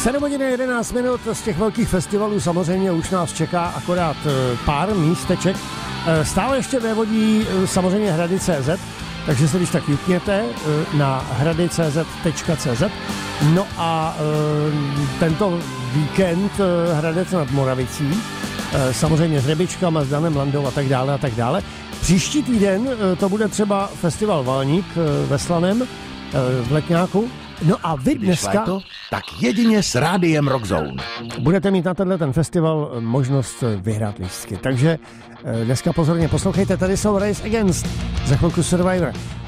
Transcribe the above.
7 hodin 11 minut, z těch velkých festivalů samozřejmě už nás čeká akorát pár místeček. Stále ještě vévodí samozřejmě Hrady.cz, takže se když tak jukněte na hrady.cz. No a tento víkend Hradec nad Moravicí, samozřejmě s Rybičkama, s Danem Landou a tak dále. Příští týden to bude třeba festival Valník ve Slaném v Letňáku. No a vy dneska... to, tak jedině s Rádiem Rockzone. Budete mít na ten festival možnost vyhrát lístky. Takže dneska pozorně poslouchejte, tady jsou Race Against, za chvilku Survivor.